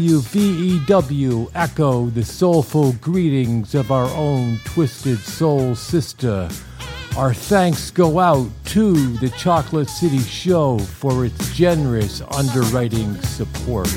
WVEW echo the soulful greetings of our own Twisted Soul sister. Our thanks go out to the Chocolate City Show for its generous underwriting support.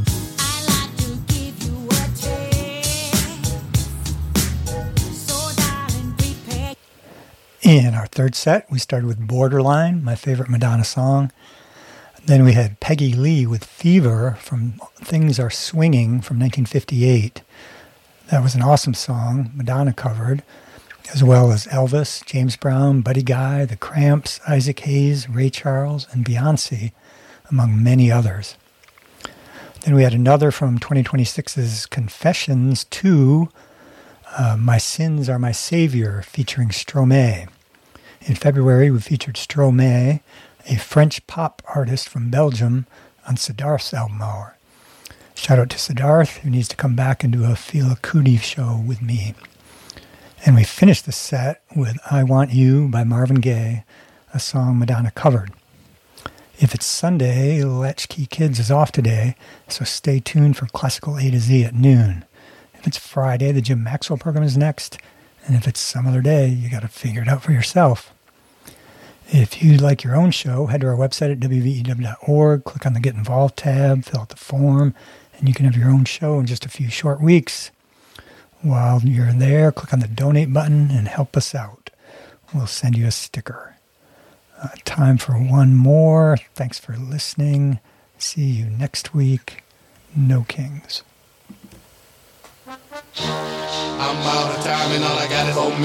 In our third set, we started with Borderline, my favorite Madonna song. Then we had Peggy Lee with Fever from Things Are Swinging from 1958. That was an awesome song Madonna covered, as well as Elvis, James Brown, Buddy Guy, The Cramps, Isaac Hayes, Ray Charles, and Beyonce, among many others. Then we had another from 2026's Confessions 2, My Sins Are My Savior, featuring Stromae. In February, we featured Stromae, a French pop artist from Belgium, on Siddharth's album Hour. Shout out to Siddharth, who needs to come back and do a Fela Kuti show with me. And we finished the set with I Want You by Marvin Gaye, a song Madonna covered. If it's Sunday, Latchkey Kids is off today, so stay tuned for Classical A to Z at noon. If it's Friday, the Jim Maxwell program is next, and if it's some other day, you got to figure it out for yourself. If you'd like your own show, head to our website at wvew.org, click on the Get Involved tab, fill out the form, and you can have your own show in just a few short weeks. While you're there, click on the donate button and help us out. We'll send you a sticker. Time for one more. Thanks for listening. See you next week. No Kings. I'm out of time and all I got is